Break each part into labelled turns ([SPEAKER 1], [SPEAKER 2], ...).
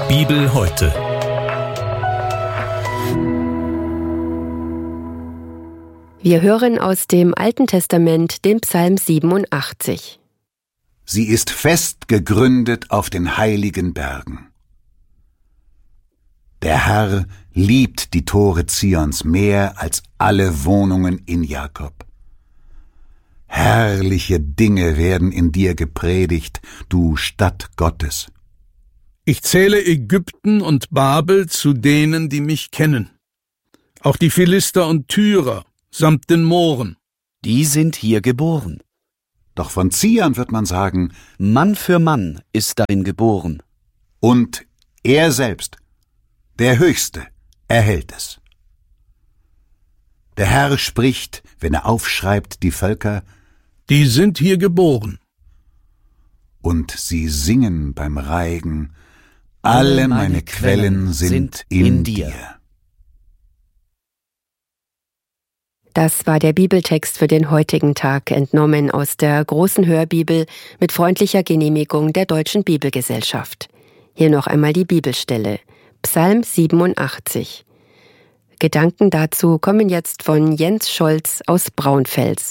[SPEAKER 1] Bibel heute.
[SPEAKER 2] Wir hören aus dem Alten Testament den Psalm 87.
[SPEAKER 3] Sie ist fest gegründet auf den heiligen Bergen. Der Herr liebt die Tore Zions mehr als alle Wohnungen in Jakob. Herrliche Dinge werden in dir gepredigt, du Stadt Gottes.
[SPEAKER 4] Ich zähle Ägypten und Babel zu denen, die mich kennen. Auch die Philister und Tyrer samt den Mohren.
[SPEAKER 5] Die sind hier geboren.
[SPEAKER 3] Doch von Zion wird man sagen,
[SPEAKER 5] Mann für Mann ist darin geboren.
[SPEAKER 3] und er selbst, der Höchste, erhält es. Der Herr spricht, wenn er aufschreibt die Völker,
[SPEAKER 4] Die sind hier geboren.
[SPEAKER 3] und sie singen beim Reigen, alle meine Quellen sind in dir.
[SPEAKER 2] Das war der Bibeltext für den heutigen Tag, entnommen aus der großen Hörbibel mit freundlicher Genehmigung der Deutschen Bibelgesellschaft. Hier noch einmal die Bibelstelle, Psalm 87. Gedanken dazu kommen jetzt von Jens Scholz aus Braunfels.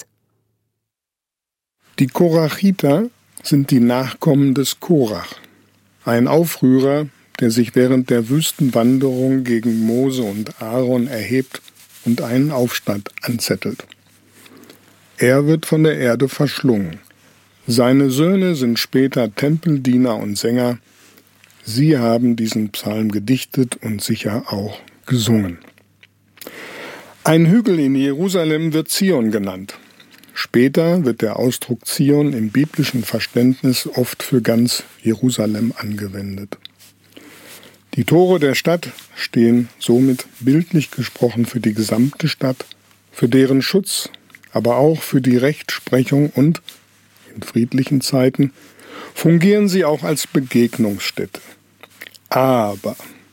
[SPEAKER 6] Die Korachiter sind die Nachkommen des Korach, ein Aufrührer, der sich während der Wüstenwanderung gegen Mose und Aaron erhebt und einen Aufstand anzettelt. Er wird von der Erde verschlungen. Seine Söhne sind später Tempeldiener und Sänger. Sie haben diesen Psalm gedichtet und sicher auch gesungen. Ein Hügel in Jerusalem wird Zion genannt. Später wird der Ausdruck Zion im biblischen Verständnis oft für ganz Jerusalem angewendet. Die Tore der Stadt stehen somit bildlich gesprochen für die gesamte Stadt, für deren Schutz, aber auch für die Rechtsprechung und, in friedlichen Zeiten, fungieren sie auch als Begegnungsstätte. Aber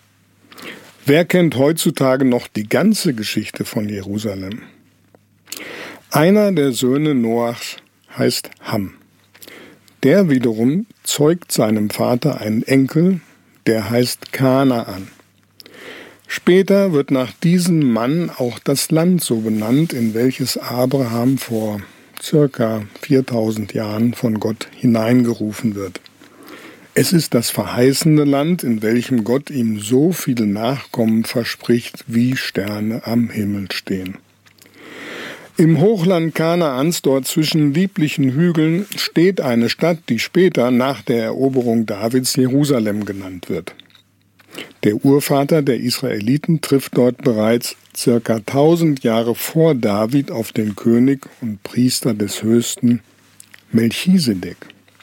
[SPEAKER 6] wer kennt heutzutage noch die ganze Geschichte von Jerusalem? Einer der Söhne Noachs heißt Ham. Der wiederum zeugt seinem Vater einen Enkel, der heißt Kanaan. Später wird nach diesem Mann auch das Land so benannt, in welches Abraham vor circa 4000 Jahren von Gott hineingerufen wird. Es ist das verheißene Land, in welchem Gott ihm so viele Nachkommen verspricht, wie Sterne am Himmel stehen. Im Hochland Kanaans, dort zwischen lieblichen Hügeln, steht eine Stadt, die später nach der Eroberung Davids Jerusalem genannt wird. Der Urvater der Israeliten trifft dort bereits circa 1000 Jahre vor David auf den König und Priester des Höchsten, Melchisedek.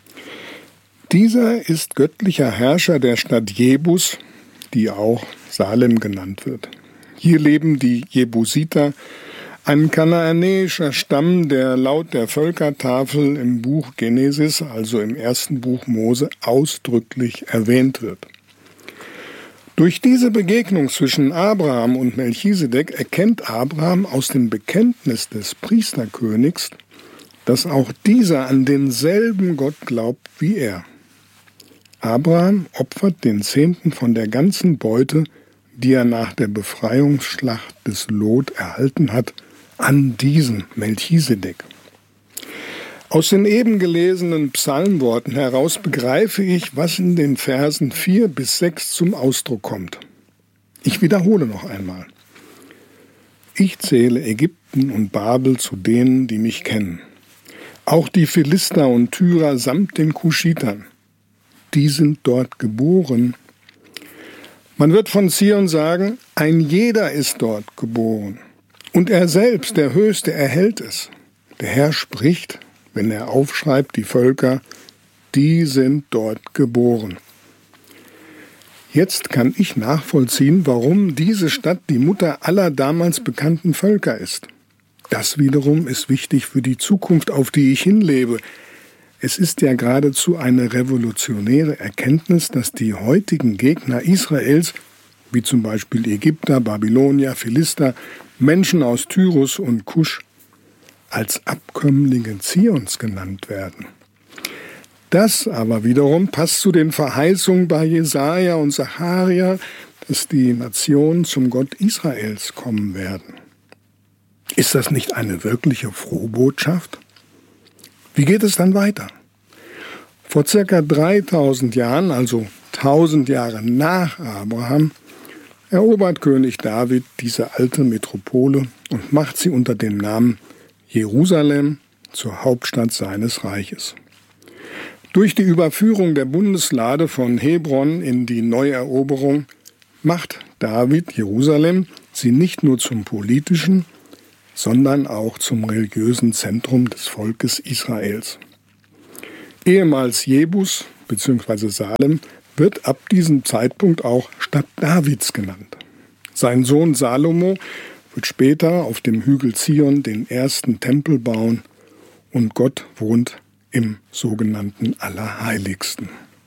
[SPEAKER 6] Dieser ist göttlicher Herrscher der Stadt Jebus, die auch Salem genannt wird. Hier leben die Jebusiter, ein kanaanäischer Stamm, der laut der Völkertafel im Buch Genesis, also im ersten Buch Mose, ausdrücklich erwähnt wird. Durch diese Begegnung zwischen Abraham und Melchisedek erkennt Abraham aus dem Bekenntnis des Priesterkönigs, dass auch dieser an denselben Gott glaubt wie er. Abraham opfert den Zehnten von der ganzen Beute, die er nach der Befreiungsschlacht des Lot erhalten hat, an diesen Melchisedek. Aus den eben gelesenen Psalmworten heraus begreife ich, was in den Versen 4 bis 6 zum Ausdruck kommt. Ich wiederhole noch einmal. Ich zähle Ägypten und Babel zu denen, die mich kennen. Auch die Philister und Tyrer samt den Kuschitern. Die sind dort geboren. Man wird von Zion sagen, ein jeder ist dort geboren. Und er selbst, der Höchste, erhält es. Der Herr spricht, wenn er aufschreibt, die Völker, die sind dort geboren. Jetzt kann ich nachvollziehen, warum diese Stadt die Mutter aller damals bekannten Völker ist. Das wiederum ist wichtig für die Zukunft, auf die ich hinlebe. Es ist ja geradezu eine revolutionäre Erkenntnis, dass die heutigen Gegner Israels, wie zum Beispiel Ägypter, Babylonier, Philister, Menschen aus Tyrus und Kusch, als Abkömmlinge Zions genannt werden. Das aber wiederum passt zu den Verheißungen bei Jesaja und Sacharja, dass die Nationen zum Gott Israels kommen werden. Ist das nicht eine wirkliche Frohbotschaft? Wie geht es dann weiter? Vor ca. 3000 Jahren, also 1000 Jahre nach Abraham, erobert König David diese alte Metropole und macht sie unter dem Namen Jerusalem zur Hauptstadt seines Reiches. Durch die Überführung der Bundeslade von Hebron in die Neueroberung macht David Jerusalem sie nicht nur zum politischen, sondern auch zum religiösen Zentrum des Volkes Israels. Ehemals Jebus bzw. Salem wird ab diesem Zeitpunkt auch Stadt Davids genannt. Sein Sohn Salomo wird später auf dem Hügel Zion den ersten Tempel bauen und Gott wohnt im sogenannten Allerheiligsten.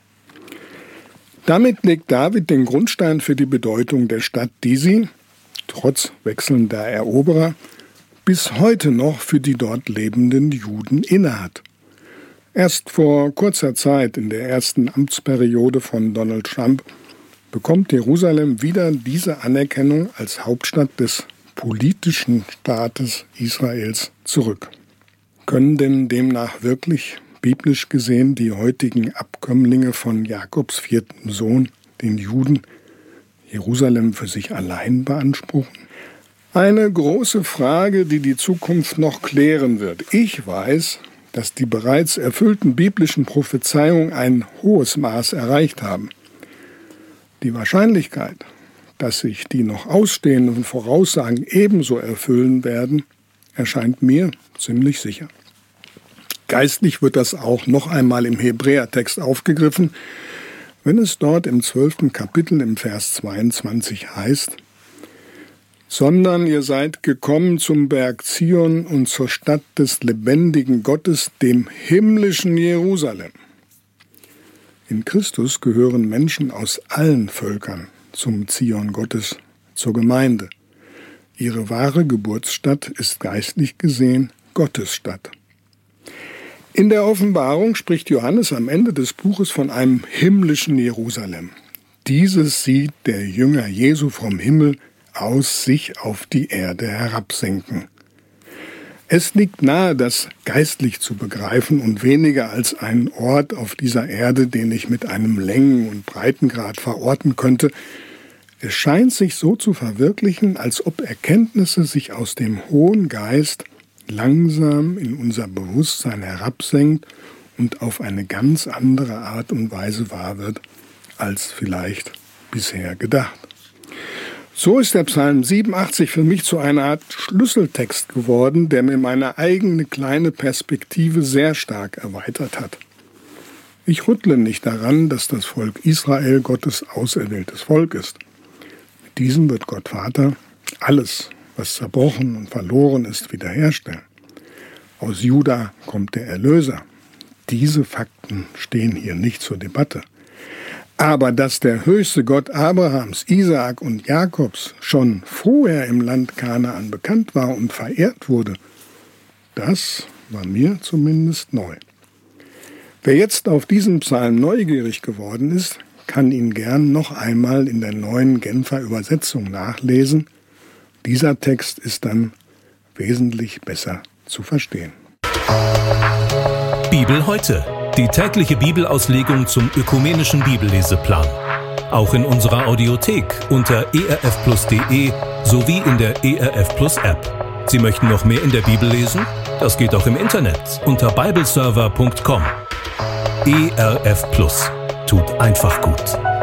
[SPEAKER 6] Damit legt David den Grundstein für die Bedeutung der Stadt, die sie, trotz wechselnder Eroberer, bis heute noch für die dort lebenden Juden innehat. Erst vor kurzer Zeit, in der ersten Amtsperiode von Donald Trump, bekommt Jerusalem wieder diese Anerkennung als Hauptstadt des politischen Staates Israels zurück. Können denn demnach wirklich, biblisch gesehen, die heutigen Abkömmlinge von Jakobs viertem Sohn, den Juden, Jerusalem für sich allein beanspruchen? Eine große Frage, die die Zukunft noch klären wird. Ich weiß, dass die bereits erfüllten biblischen Prophezeiungen ein hohes Maß erreicht haben. Die Wahrscheinlichkeit, dass sich die noch ausstehenden Voraussagen ebenso erfüllen werden, erscheint mir ziemlich sicher. Geistlich wird das auch noch einmal im Hebräertext aufgegriffen, wenn es dort im 12. Kapitel im Vers 22 heißt: sondern ihr seid gekommen zum Berg Zion und zur Stadt des lebendigen Gottes, dem himmlischen Jerusalem. In Christus gehören Menschen aus allen Völkern zum Zion Gottes, zur Gemeinde. Ihre wahre Geburtsstadt ist geistlich gesehen Gottes Stadt. In der Offenbarung spricht Johannes am Ende des Buches von einem himmlischen Jerusalem. Dieses sieht der Jünger Jesu vom Himmel aus sich auf die Erde herabsenken. Es liegt nahe, das geistlich zu begreifen und weniger als einen Ort auf dieser Erde, den ich mit einem Längen- und Breitengrad verorten könnte. Es scheint sich so zu verwirklichen, als ob Erkenntnisse sich aus dem hohen Geist langsam in unser Bewusstsein herabsenkt und auf eine ganz andere Art und Weise wahr wird, als vielleicht bisher gedacht. So ist der Psalm 87 für mich zu einer Art Schlüsseltext geworden, der mir meine eigene kleine Perspektive sehr stark erweitert hat. Ich rüttle nicht daran, dass das Volk Israel Gottes auserwähltes Volk ist. Mit diesem wird Gott Vater alles, was zerbrochen und verloren ist, wiederherstellen. Aus Juda kommt der Erlöser. Diese Fakten stehen hier nicht zur Debatte. Aber dass der höchste Gott Abrahams, Isaak und Jakobs schon vorher im Land Kanaan bekannt war und verehrt wurde, das war mir zumindest neu. Wer jetzt auf diesen Psalm neugierig geworden ist, kann ihn gern noch einmal in der neuen Genfer Übersetzung nachlesen. Dieser Text ist dann wesentlich besser zu verstehen.
[SPEAKER 1] Bibel heute. Die tägliche Bibelauslegung zum ökumenischen Bibelleseplan. Auch in unserer Audiothek unter erfplus.de sowie in der ERF Plus App. Sie möchten noch mehr in der Bibel lesen? Das geht auch im Internet unter bibleserver.com. ERF Plus. Tut einfach gut.